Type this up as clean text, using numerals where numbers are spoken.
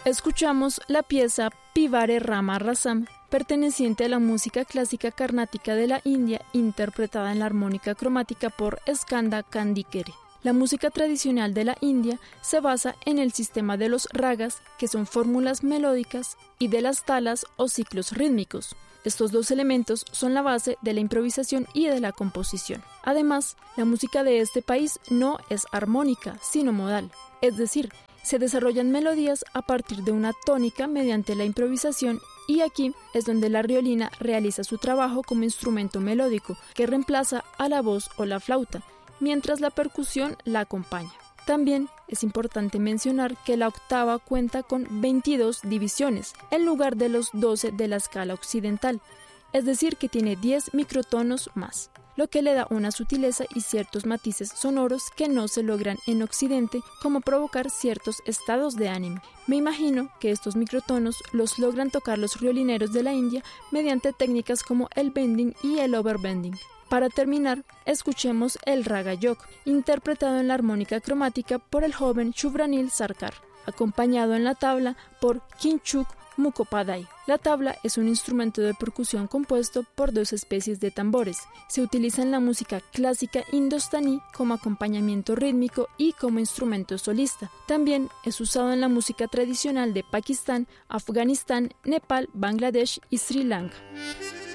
Escuchamos la pieza Pivare Rama Rasam, perteneciente a la música clásica carnática de la India, interpretada en la armónica cromática por Skanda Kandikere. La música tradicional de la India se basa en el sistema de los ragas, que son fórmulas melódicas, y de las talas o ciclos rítmicos. Estos dos elementos son la base de la improvisación y de la composición. Además, la música de este país no es armónica, sino modal, es decir, se desarrollan melodías a partir de una tónica mediante la improvisación, y aquí es donde la riolina realiza su trabajo como instrumento melódico que reemplaza a la voz o la flauta, mientras la percusión la acompaña. También es importante mencionar que la octava cuenta con 22 divisiones, en lugar de los 12 de la escala occidental, es decir que tiene 10 microtonos más, lo que le da una sutileza y ciertos matices sonoros que no se logran en Occidente, como provocar ciertos estados de ánimo. Me imagino que estos microtonos los logran tocar los riolineros de la India mediante técnicas como el bending y el overbending. Para terminar, escuchemos el Raga Yok, interpretado en la armónica cromática por el joven Shubhranil Sarkar, acompañado en la tabla por Kinchuk Mukhopadhyay. La tabla es un instrumento de percusión compuesto por dos especies de tambores. Se utiliza en la música clásica indostaní como acompañamiento rítmico y como instrumento solista. También es usado en la música tradicional de Pakistán, Afganistán, Nepal, Bangladesh y Sri Lanka.